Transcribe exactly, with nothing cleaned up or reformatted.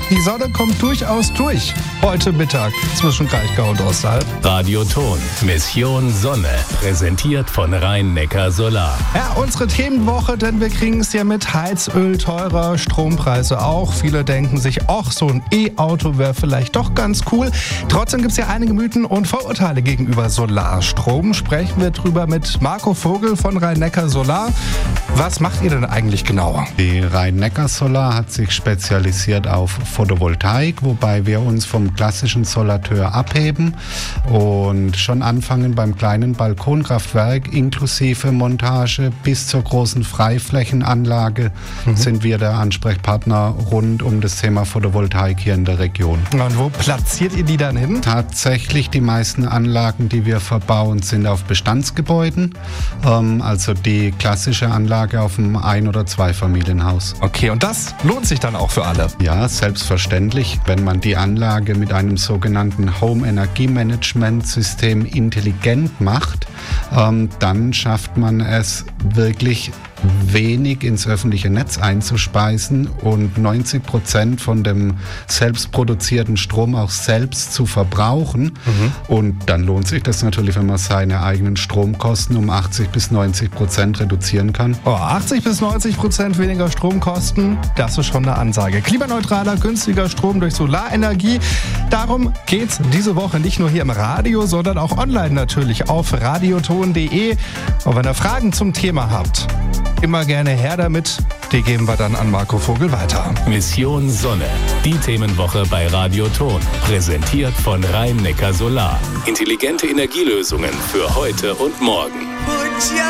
Die Sonne kommt durchaus durch. Heute Mittag zwischen Kraichgau und Osterhalb. Radioton, Mission Sonne, präsentiert von Rhein-Neckar Solar. Ja, unsere Themenwoche, denn wir kriegen es ja mit Heizöl teurer, Strompreise auch. Viele denken sich, ach, so ein E-Auto wäre vielleicht doch ganz cool. Trotzdem gibt es ja einige Mythen und Vorurteile gegenüber Solarstrom. Sprechen wir drüber mit Marco Vogel von Rhein-Neckar Solar. Was macht ihr denn eigentlich genau? Die Rhein-Neckar Solar hat sich spezialisiert auf Photovoltaik, wobei wir uns vom klassischen Solateur abheben und schon anfangen beim kleinen Balkonkraftwerk inklusive Montage bis zur großen Freiflächenanlage mhm. sind wir der Ansprechpartner rund um das Thema Photovoltaik hier in der Region. Und wo platziert ihr die dann hin? Tatsächlich die meisten Anlagen, die wir verbauen, sind auf Bestandsgebäuden, ähm, also die klassische Anlage auf einem Ein- oder Zweifamilienhaus. Okay, und das lohnt sich dann auch für alle? Ja, selbstverständlich. Wenn man die Anlage mit einem sogenannten Home-Energie-Management-System intelligent macht, ähm, dann schafft man es wirklich wenig ins öffentliche Netz einzuspeisen und neunzig Prozent von dem selbst produzierten Strom auch selbst zu verbrauchen. Mhm. Und dann lohnt sich das natürlich, wenn man seine eigenen Stromkosten um achtzig bis neunzig Prozent reduzieren kann. Oh, achtzig bis neunzig Prozent weniger Stromkosten, das ist schon eine Ansage. Klimaneutraler, günstiger Strom durch Solarenergie. Darum geht's diese Woche nicht nur hier im Radio, sondern auch online natürlich auf radioton punkt de. Und wenn ihr Fragen zum Thema habt, immer gerne her damit. Die geben wir dann an Marco Vogel weiter. Mission Sonne, die Themenwoche bei Radioton. Präsentiert von Rhein-Neckar Solar. Intelligente Energielösungen für heute und morgen.